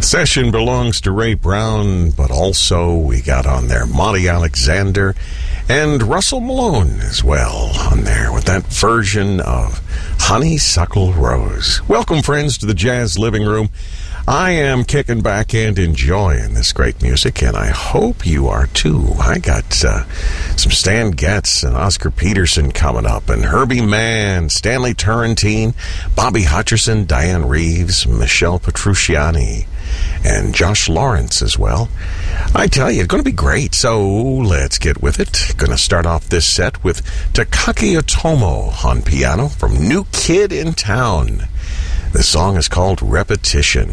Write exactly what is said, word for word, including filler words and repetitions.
Session belongs to Ray Brown, but also we got on there Monty Alexander and Russell Malone as well on there with that version of Honeysuckle Rose. Welcome, friends, to the Jazz Living Room. I am kicking back and enjoying this great music, and I hope you are too. I got uh, some Stan Getz and Oscar Peterson coming up, and Herbie Mann, Stanley Turrentine, Bobby Hutcherson, Diane Reeves, Michelle Petrucciani, and Josh Lawrence as well. I tell you, it's going to be great, so let's get with it. Going to start off this set with Takaki Otomo on piano from New Kid in Town. The song is called Repetition.